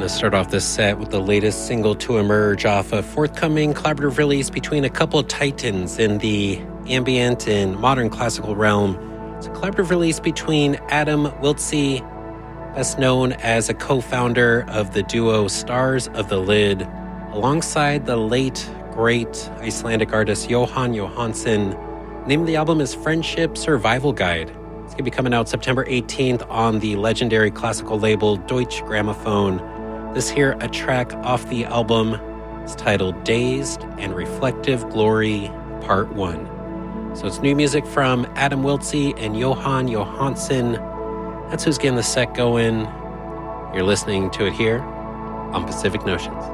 Gonna start off this set with the latest single to emerge off a forthcoming collaborative release between a couple of titans in the ambient and modern classical realm. It's a collaborative release between Adam Wiltse, best known as a co-founder of the duo Stars of the Lid, alongside the late, great Icelandic artist Jóhann Jóhannsson. The name of the album is Friendship Survival Guide. It's going to be coming out September 18th on the legendary classical label Deutsche Grammophon. This here, a track off the album, is titled Dazed and Reflective Glory Part 1. So it's new music from Adam Wiltse and Jóhann Jóhannsson. That's who's getting the set going. You're listening to it here on Pacific Notions.